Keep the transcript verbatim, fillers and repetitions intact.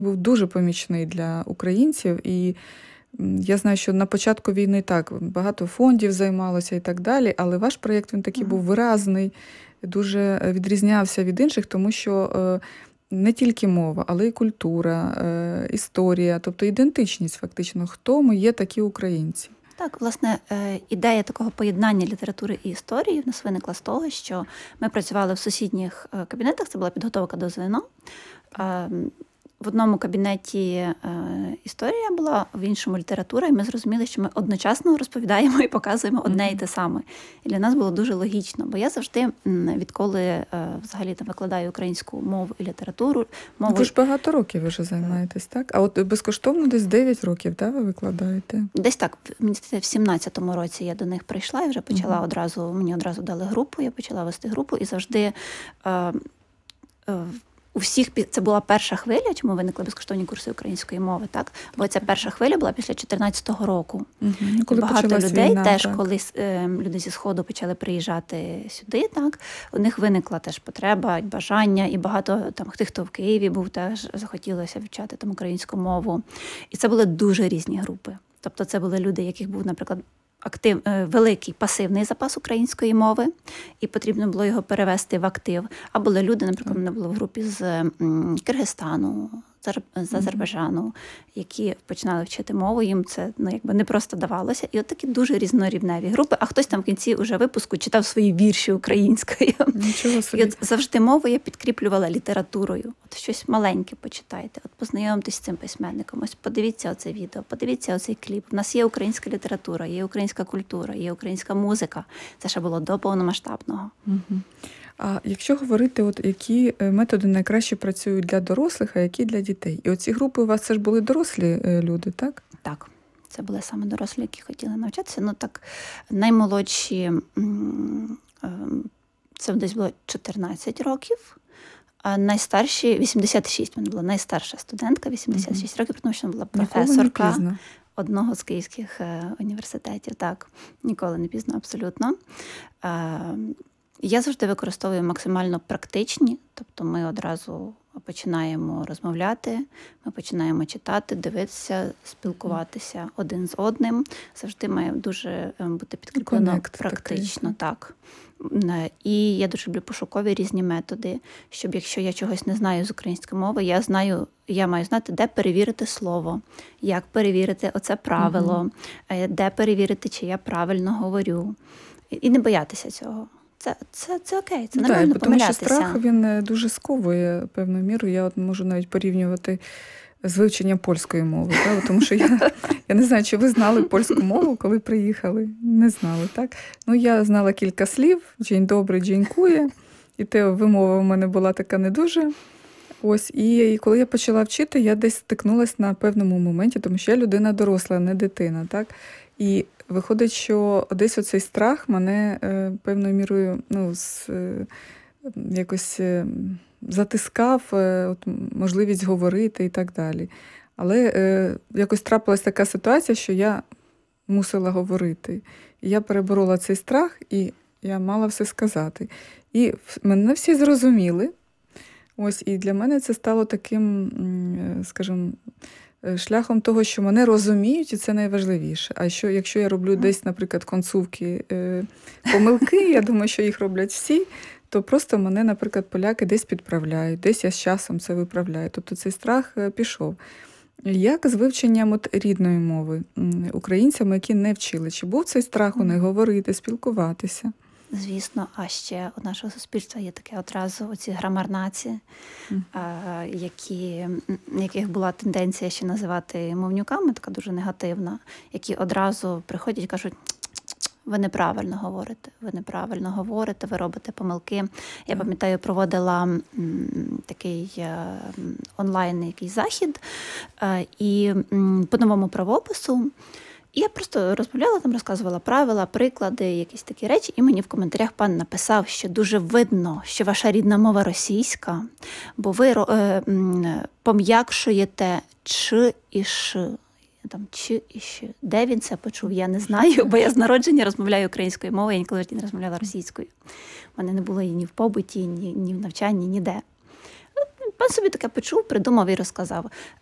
був дуже помічний для українців. І я знаю, що на початку війни так, багато фондів займалося і так далі, але ваш проєкт, він такий був виразний, дуже відрізнявся від інших, тому що не тільки мова, але й культура, історія, тобто ідентичність фактично, хто ми є такі українці. Так, власне, ідея такого поєднання літератури і історії в нас виникла з того, що ми працювали в сусідніх кабінетах, це була підготовка до ЗНО. В одному кабінеті е, історія була, в іншому література, і ми зрозуміли, що ми одночасно розповідаємо і показуємо одне mm-hmm. і те саме. І для нас було дуже логічно, бо я завжди, відколи е, взагалі там викладаю українську мову і літературу... Мову... Ви ж багато років вже займаєтесь, так? А от безкоштовно десь дев'ять років, так, ви викладаєте? Десь так, мені здається, в сімнадцятому році я до них прийшла і вже почала mm-hmm. одразу, мені одразу дали групу, я почала вести групу і завжди... Е, е, У всіх це була перша хвиля, чому виникли безкоштовні курси української мови, так? Бо ця перша хвиля була після чотирнадцятого року. Угу. Коли багато людей війна, теж, так. коли е, люди зі Сходу почали приїжджати сюди, так, у них виникла теж потреба, і бажання, і багато там тих, хто в Києві був, теж захотілося вивчати там українську мову. І це були дуже різні групи. Тобто це були люди, яких був, наприклад, актив, великий пасивний запас української мови, і потрібно було його перевести в актив. А були люди, наприклад, мене було в групі з Киргизстану, з Азербайджану, які починали вчити мову, їм це ну, якби не просто давалося. І от такі дуже різнорівневі групи, а хтось там в кінці уже випуску читав свої вірші українською. Нічого собі. І от завжди мову я підкріплювала літературою. От щось маленьке почитайте, от познайомтесь з цим письменником, ось подивіться оце відео, подивіться оцей кліп. У нас є українська література, є українська культура, є українська музика. Це ще було до повномасштабного. Угу. А якщо говорити, от які методи найкраще працюють для дорослих, а які для дітей? І оці групи у вас це ж були дорослі люди, так? Так, це були саме дорослі, які хотіли навчатися. Ну так, наймолодші, це десь було чотирнадцять років, а найстарші вісімдесят шість. У мене була найстарша студентка, вісімдесят шість угу. років, тому що вона була професорка одного з київських університетів. Так, ніколи не пізно, абсолютно. Я завжди використовую максимально практичні, тобто ми одразу починаємо розмовляти, ми починаємо читати, дивитися, спілкуватися один з одним. Завжди має дуже бути підкріплено Connect практично. Такий. Так. І я дуже люблю пошукові різні методи, щоб якщо я чогось не знаю з української мови, я знаю, я маю знати, де перевірити слово, як перевірити оце правило, угу. де перевірити, чи я правильно говорю. І не боятися цього. Це, це, це окей, це нормально так, помилятися. Тому що страх, він дуже сковує певною мірою. Я от можу навіть порівнювати з вивченням польської мови. Так? Тому що я, я не знаю, чи ви знали польську мову, коли приїхали? Не знали, так? Ну, я знала кілька слів. Дзінь добрий, дзінькує. І те вимова у мене була така не дуже. Ось, і, і коли я почала вчити, я десь стикнулася на певному моменті, тому що я людина доросла, а не дитина, так? І виходить, що десь оцей страх мене е, певною мірою ну, з, е, якось е, затискав, е, от, можливість говорити і так далі. Але е, якось трапилась така ситуація, що я мусила говорити. І я переборола цей страх, і я мала все сказати. І мене всі зрозуміли. Ось, і для мене це стало таким, скажімо, шляхом того, що мене розуміють, і це найважливіше. А що, якщо я роблю десь, наприклад, концовки, е, помилки, я думаю, що їх роблять всі, то просто мене, наприклад, поляки десь підправляють, десь я з часом це виправляю. Тобто цей страх пішов. Як з вивченням от рідної мови українцями, які не вчили? Чи був цей страх у них говорити, спілкуватися? Звісно, а ще у нашого суспільства є таке одразу оці грамарнаці, mm. які, яких була тенденція ще називати мовнюками, така дуже негативна, які одразу приходять і кажуть, ви неправильно говорите, ви неправильно говорите, ви робите помилки. Я пам'ятаю, проводила м, такий е, онлайн якийсь захід, е, і м, по новому правопису. І я просто розмовляла, там розказувала правила, приклади, якісь такі речі, і мені в коментарях пан написав, що дуже видно, що ваша рідна мова російська, бо ви е, пом'якшуєте «ч» і «ш». Там «ч» і «щ». Де він це почув, я не знаю, бо я з народження розмовляю українською мовою, я ніколи не розмовляла російською. У мене не було її ні в побуті, ні, ні в навчанні, ніде. пан собі таке почув, придумав і розказав.